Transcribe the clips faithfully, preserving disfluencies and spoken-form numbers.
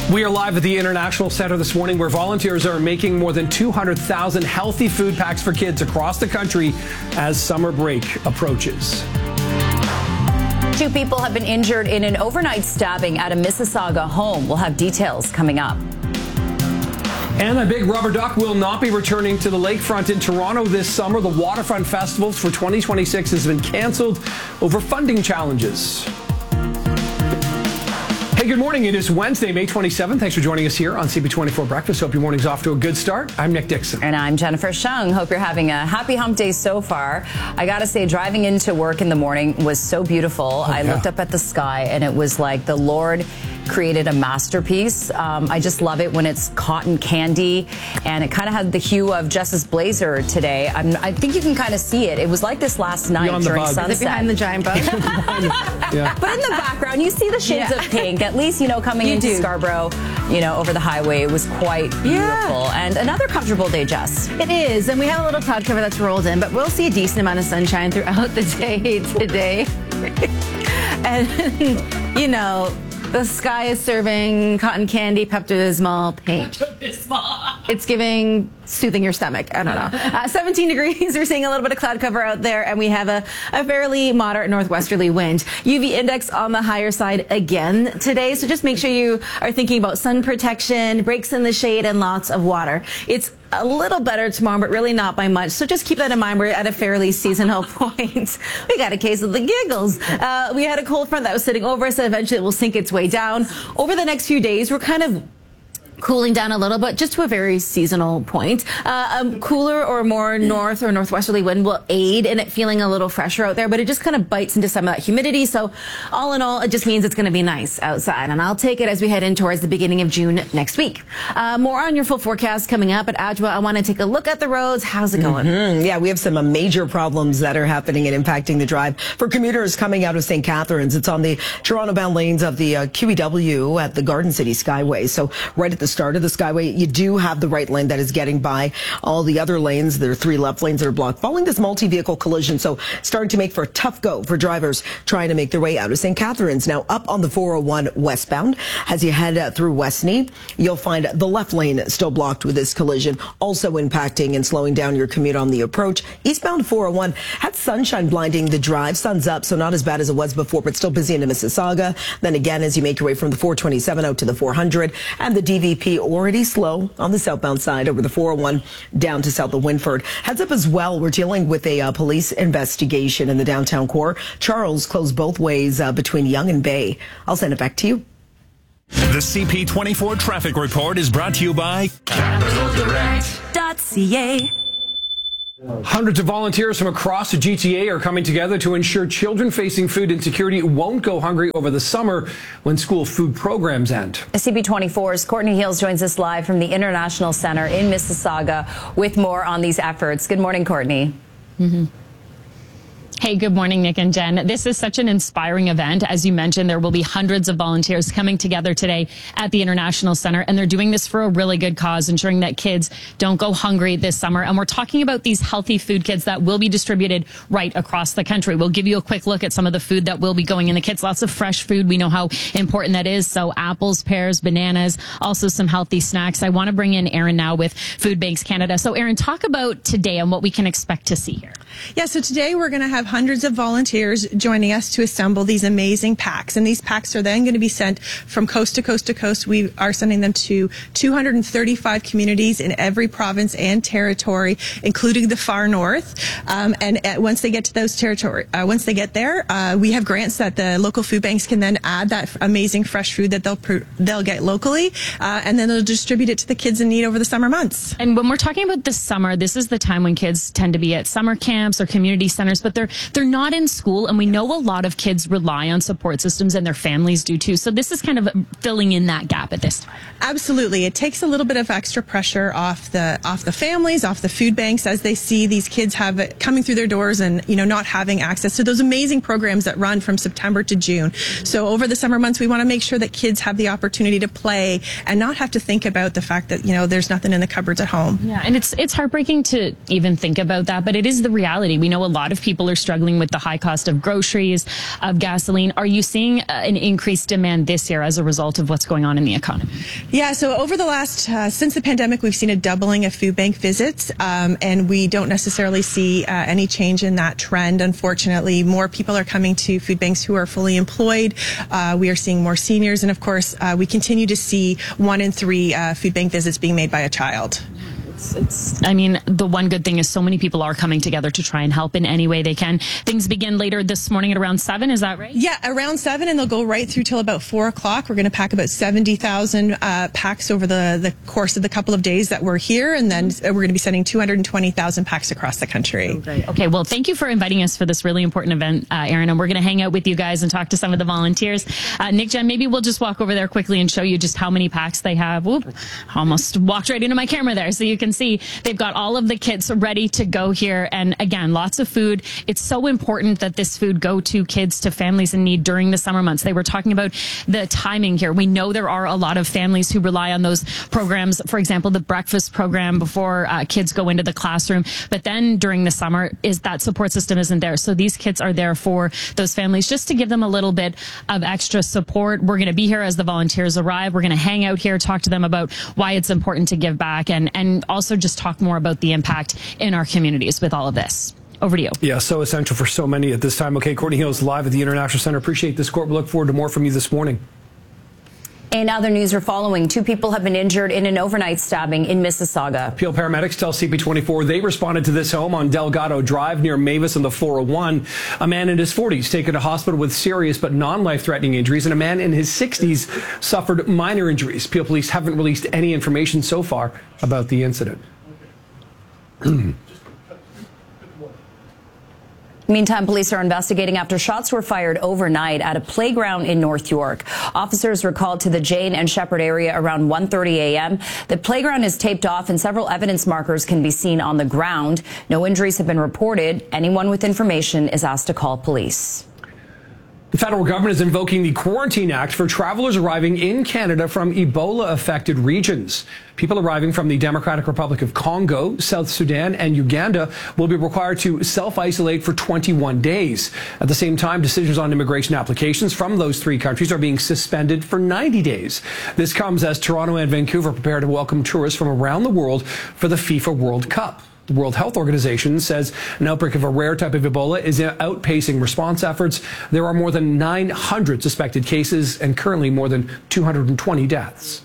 We are live at the International Center this morning, where volunteers are making more than two hundred thousand healthy food packs for kids across the country as summer break approaches. Two people have been injured in an overnight stabbing at a Mississauga home. We'll have details coming up. And a big rubber duck will not be returning to the lakefront in Toronto this summer. The Waterfront Festivals for twenty twenty-six has been canceled over funding challenges. Hey, good morning. It is Wednesday, May twenty-seventh. Thanks for joining us here on C B twenty-four Breakfast. Hope your morning's off to a good start. I'm Nick Dixon. And I'm Jennifer Shung. Hope you're having a happy hump day so far. I got to say, driving into work in the morning was so beautiful. Oh, I yeah. looked up at the sky and it was like the Lord created a masterpiece. Um, I just love it when it's cotton candy, and it kind of had the hue of Jess's blazer today. I'm, I think you can kind of see it. It was like this last night during bug. sunset. Is it behind the giant bug? yeah. But in the background, you see the shades yeah. of pink. At least, you know, coming you into do. Scarborough, you know, over the highway, it was quite beautiful. Yeah. And another comfortable day, Jess. It is, and we have a little cloud cover that's rolled in, but we'll see a decent amount of sunshine throughout the day today. And, you know, the sky is serving cotton candy, Pepto-Bismol paint. It's giving soothing your stomach. I don't know. Uh, seventeen degrees. We're seeing a little bit of cloud cover out there, and we have a, a fairly moderate northwesterly wind. U V index on the higher side again today, so just make sure you are thinking about sun protection, breaks in the shade, and lots of water. It's a little better tomorrow, but really not by much. So just keep that in mind. We're at a fairly seasonal point. We got a case of the giggles. Uh, we had a cold front that was sitting over us, and eventually it will sink its way down. Over the next few days, we're kind of cooling down a little, but just to a very seasonal point. Uh, a cooler or more north or northwesterly wind will aid in it feeling a little fresher out there, but it just kind of bites into some of that humidity. So all in all, it just means it's going to be nice outside, and I'll take it as we head in towards the beginning of June next week. Uh, more on your full forecast coming up. At Adjoa, I want to take a look at the roads. How's it going? Mm-hmm. Yeah, we have some uh, major problems that are happening and impacting the drive for commuters coming out of Saint Catharines. It's on the Toronto-bound lanes of the uh, Q E W at the Garden City Skyway. So right at the start of the Skyway, you do have the right lane that is getting by all the other lanes. There are three left lanes that are blocked following this multi-vehicle collision. So starting to make for a tough go for drivers trying to make their way out of Saint Catharines. Now up on the four oh one westbound, as you head uh, through Westney, you'll find the left lane still blocked with this collision, also impacting and slowing down your commute on the approach. Eastbound four oh one had sunshine blinding the drive. Sun's up, so not as bad as it was before, but still busy into Mississauga. Then again, as you make your way from the four twenty-seven out to the four hundred, and the D V P already slow on the southbound side over the four oh one down to south of Winford. Heads up as well, we're dealing with a uh, police investigation in the downtown core. Charles closed both ways uh, between Yonge and Bay. I'll send it back to you. The C P twenty-four traffic report is brought to you by Capital Direct dot C A. Hundreds of volunteers from across the G T A are coming together to ensure children facing food insecurity won't go hungry over the summer when school food programs end. C B twenty-four's Courtney Heels joins us live from the International Center in Mississauga with more on these efforts. Good morning, Courtney. Mm-hmm. Hey, good morning, Nick and Jen. This is such an inspiring event. As you mentioned, there will be hundreds of volunteers coming together today at the International Center, and they're doing this for a really good cause, ensuring that kids don't go hungry this summer. And we're talking about these healthy food kits that will be distributed right across the country. We'll give you a quick look at some of the food that will be going in the kits. Lots of fresh food. We know how important that is. So apples, pears, bananas, also some healthy snacks. I want to bring in Erin now with Food Banks Canada. So Erin, talk about today and what we can expect to see here. Yeah, so today we're going to have hundreds of volunteers joining us to assemble these amazing packs. And these packs are then going to be sent from coast to coast to coast. We are sending them to two hundred thirty-five communities in every province and territory, including the far north. Um, and at, once they get to those territory, uh, once they get there, uh, we have grants that the local food banks can then add that amazing fresh food that they'll pr- they'll get locally, uh, and then they'll distribute it to the kids in need over the summer months. And when we're talking about the summer, this is the time when kids tend to be at summer camps or community centers, but they're they're not in school, and we know a lot of kids rely on support systems, and their families do too. So this is kind of filling in that gap at this time. Absolutely. It takes a little bit of extra pressure off the off the families, off the food banks, as they see these kids have it coming through their doors and, you know, not having access to those amazing programs that run from September to June. So over the summer months, we want to make sure that kids have the opportunity to play and not have to think about the fact that, you know, there's nothing in the cupboards at home. Yeah, and it's it's heartbreaking to even think about that, but it is the reality. We know a lot of people are struggling with the high cost of groceries, of gasoline. Are you seeing uh, an increased demand this year as a result of what's going on in the economy? Yeah, so over the last, uh, since the pandemic, we've seen a doubling of food bank visits, um, and we don't necessarily see uh, any change in that trend. Unfortunately, more people are coming to food banks who are fully employed. Uh, we are seeing more seniors, and of course, uh, we continue to see one in three uh, food bank visits being made by a child. It's, it's, I mean, the one good thing is so many people are coming together to try and help in any way they can. Things begin later this morning at around seven, is that right? Yeah, around seven, and they'll go right through till about four o'clock. We're going to pack about seventy thousand uh, packs over the, the course of the couple of days that we're here, and then we're going to be sending two hundred twenty thousand packs across the country. Okay. okay, well, thank you for inviting us for this really important event, uh, Erin, and we're going to hang out with you guys and talk to some of the volunteers. Uh, Nick, Jen, maybe we'll just walk over there quickly and show you just how many packs they have. Whoop, almost walked right into my camera there, so you can see they've got all of the kits ready to go here. And again, lots of food. It's so important that this food go to kids, to families in need during the summer months. They were talking about the timing here. We know there are a lot of families who rely on those programs. For example, the breakfast program before uh, kids go into the classroom. But then during the summer, is that support system isn't there. So these kits are there for those families just to give them a little bit of extra support. We're going to be here as the volunteers arrive. We're going to hang out here, talk to them about why it's important to give back, and, and also just talk more about the impact in our communities with all of this. Over to you. Yeah, so essential for so many at this time. Okay, Courtney Hill is live at the International Center. Appreciate this, Court. We look forward to more from you this morning. In other news we're following, two people have been injured in an overnight stabbing in Mississauga. Peel paramedics tell C P twenty-four they responded to this home on Delgado Drive near Mavis on the four oh one. A man in his forties taken to hospital with serious but non-life-threatening injuries, and a man in his sixties suffered minor injuries. Peel police haven't released any information so far about the incident. Meantime, police are investigating after shots were fired overnight at a playground in North York. Officers were called to the Jane and Shepherd area around one thirty a m The playground is taped off and several evidence markers can be seen on the ground. No injuries have been reported. Anyone with information is asked to call police. The federal government is invoking the Quarantine Act for travelers arriving in Canada from Ebola-affected regions. People arriving from the Democratic Republic of Congo, South Sudan, and Uganda will be required to self-isolate for twenty-one days. At the same time, decisions on immigration applications from those three countries are being suspended for ninety days. This comes as Toronto and Vancouver prepare to welcome tourists from around the world for the FIFA World Cup. The World Health Organization says an outbreak of a rare type of Ebola is outpacing response efforts. There are more than nine hundred suspected cases and currently more than two hundred twenty deaths.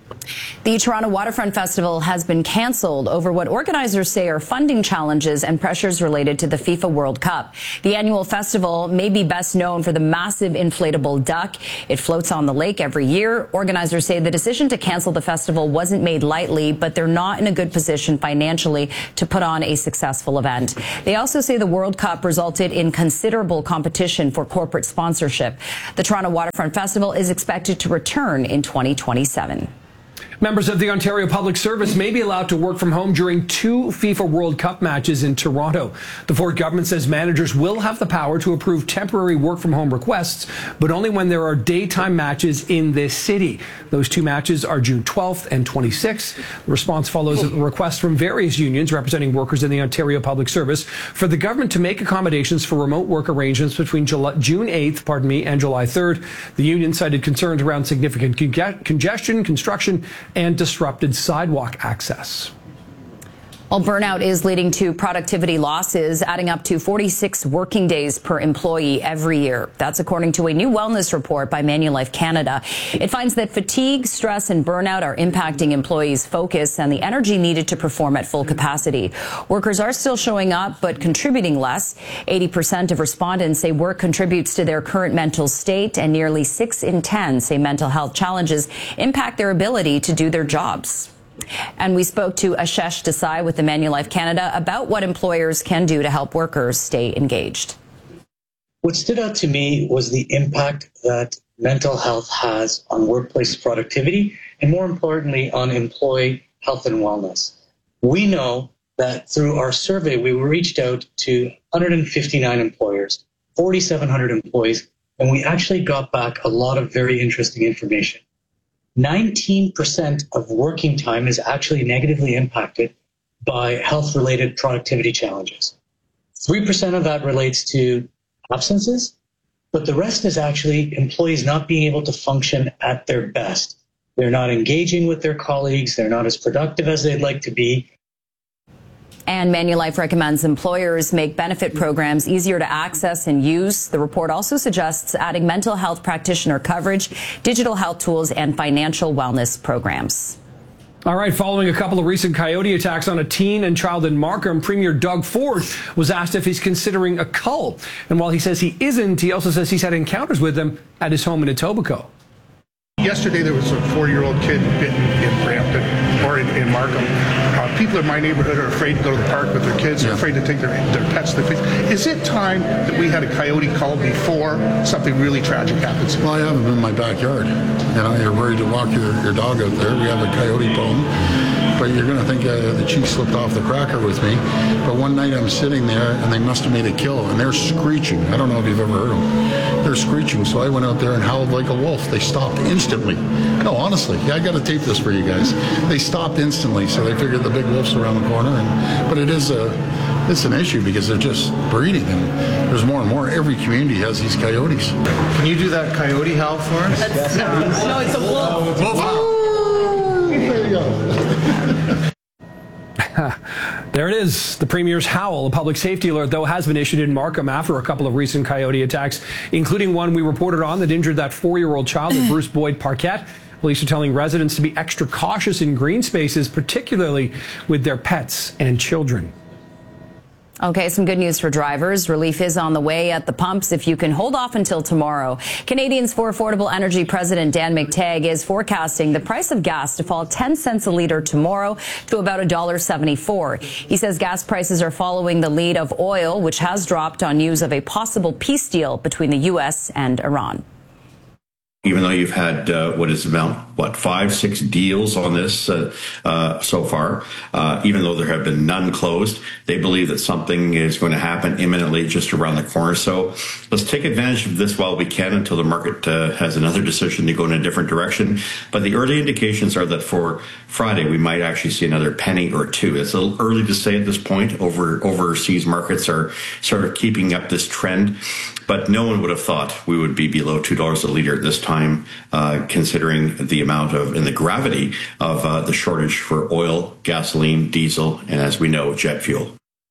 The Toronto Waterfront Festival has been canceled over what organizers say are funding challenges and pressures related to the FIFA World Cup. The annual festival may be best known for the massive inflatable duck. It floats on the lake every year. Organizers say the decision to cancel the festival wasn't made lightly, but they're not in a good position financially to put on a successful event. They also say the World Cup resulted in considerable competition for corporate sponsorship. The Toronto Waterfront Festival is expected to return in twenty twenty-seven. Members of the Ontario Public Service may be allowed to work from home during two FIFA World Cup matches in Toronto. The Ford government says managers will have the power to approve temporary work from home requests, but only when there are daytime matches in this city. Those two matches are June twelfth and twenty-sixth. The response follows a request from various unions representing workers in the Ontario Public Service for the government to make accommodations for remote work arrangements between July, June eighth, pardon me, and July third. The union cited concerns around significant conge- congestion, construction, and disrupted sidewalk access. Well, burnout is leading to productivity losses, adding up to forty-six working days per employee every year. That's according to a new wellness report by Manulife Canada. It finds that fatigue, stress, and burnout are impacting employees' focus and the energy needed to perform at full capacity. Workers are still showing up, but contributing less. eighty percent of respondents say work contributes to their current mental state, and nearly six in ten say mental health challenges impact their ability to do their jobs. And we spoke to Ashesh Desai with the Manulife Canada about what employers can do to help workers stay engaged. What stood out to me was the impact that mental health has on workplace productivity and, more importantly, on employee health and wellness. We know that through our survey, we reached out to one hundred fifty-nine employers, forty-seven hundred employees, and we actually got back a lot of very interesting information. nineteen percent of working time is actually negatively impacted by health-related productivity challenges. three percent of that relates to absences, but the rest is actually employees not being able to function at their best. They're not engaging with their colleagues. They're not as productive as they'd like to be. And Manulife recommends employers make benefit programs easier to access and use. The report also suggests adding mental health practitioner coverage, digital health tools, and financial wellness programs. All right, following a couple of recent coyote attacks on a teen and child in Markham, Premier Doug Ford was asked if he's considering a cull. And while he says he isn't, he also says he's had encounters with them at his home in Etobicoke. Yesterday, there was a four-year-old kid bitten in Brampton, or in, in Markham. Uh, people in my neighborhood are afraid to go to the park with their kids. They're afraid to take their, their pets to the place. Is it time that we had a coyote cull before something really tragic happens? Well, I have them in my backyard. You know, you're worried to walk your, your dog out there. We have a coyote problem. But you're going to think uh, the cheese slipped off the cracker with me. But one night I'm sitting there, and they must have made a kill, and they're screeching. I don't know if you've ever heard them. They're screeching, so I went out there and howled like a wolf. They stopped instantly. No, honestly, yeah, I got to tape this for you guys. They stopped instantly, so they figured the big wolf's around the corner. And but it is a, it's an issue because they're just breeding, and there's more and more. Every community has these coyotes. Can you do that coyote howl for us? That's, no, no, it's a wolf. Wolf. There you go. There it is, the Premier's howl. A public safety alert, though, has been issued in Markham after a couple of recent coyote attacks, including one we reported on that injured that four-year-old child at Bruce Boyd Parkette. Police are telling residents to be extra cautious in green spaces, particularly with their pets and children. Okay, some good news for drivers. Relief is on the way at the pumps if you can hold off until tomorrow. Canadians for Affordable Energy President Dan McTeague is forecasting the price of gas to fall ten cents a litre tomorrow to about one dollar seventy-four. He says gas prices are following the lead of oil, which has dropped on news of a possible peace deal between the U S and Iran. Even though you've had, uh, what is about, what, five, six deals on this uh, uh, so far, uh, even though there have been none closed, they believe that something is going to happen imminently just around the corner. So let's take advantage of this while we can until the market uh, has another decision to go in a different direction. But the early indications are that for Friday, we might actually see another penny or two. It's a little early to say at this point. Over overseas markets are sort of keeping up this trend. But no one would have thought we would be below two dollars a litre at this time, uh, considering the amount of and the gravity of uh, the shortage for oil, gasoline, diesel, and as we know, jet fuel.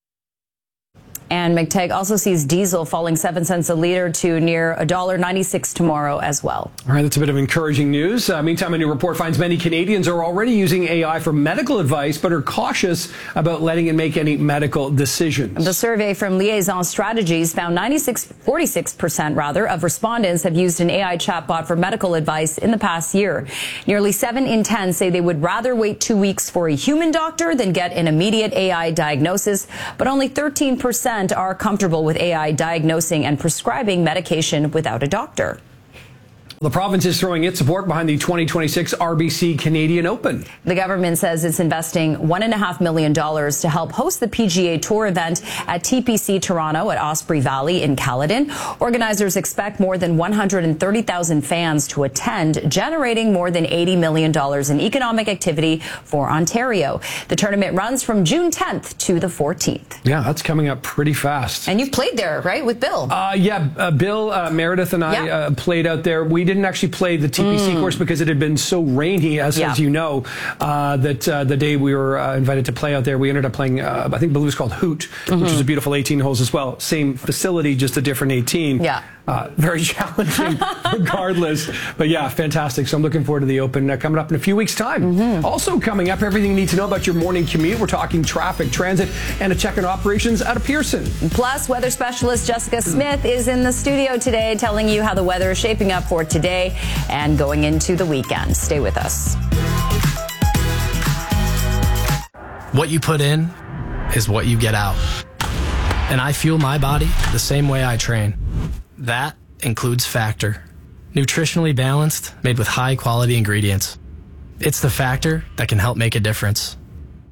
And McTeague also sees diesel falling seven cents a litre to near one dollar ninety-six tomorrow as well. All right, that's a bit of encouraging news. Uh, meantime, a new report finds many Canadians are already using A I for medical advice, but are cautious about letting it make any medical decisions. The survey from Liaison Strategies found ninety-six, forty-six percent rather of respondents have used an A I chatbot for medical advice in the past year. Nearly seven in ten say they would rather wait two weeks for a human doctor than get an immediate A I diagnosis, but only thirteen percent are comfortable with A I diagnosing and prescribing medication without a doctor. The province is throwing its support behind the twenty twenty-six R B C Canadian Open. The government says it's investing one and a half million dollars to help host the P G A Tour event at T P C Toronto at Osprey Valley in Caledon. Organizers expect more than one hundred thirty thousand fans to attend, generating more than eighty million dollars in economic activity for Ontario. The tournament runs from June tenth to the fourteenth. Yeah, that's coming up pretty fast. And you've played there, right, with Bill? Uh, yeah, uh, Bill, uh, Meredith and I yeah. uh, played out there. We didn't actually play the T P C mm. course because it had been so rainy, as, yeah. as you know, uh, that uh, the day we were uh, invited to play out there, we ended up playing, uh, I think I believe it was called Hoot, mm-hmm. which is a beautiful eighteen holes as well. Same facility, just a different eighteen. Yeah. Uh, very challenging regardless. But yeah, fantastic. So I'm looking forward to the Open uh, coming up in a few weeks' time. Mm-hmm. Also coming up, everything you need to know about your morning commute. We're talking traffic, transit, and a check on operations out of Pearson. Plus, weather specialist Jessica Smith is in the studio today telling you how the weather is shaping up for today and going into the weekend. Stay with us. What you put in is what you get out. And I fuel my body the same way I train. That includes Factor. Nutritionally balanced, made with high quality ingredients. It's the Factor that can help make a difference.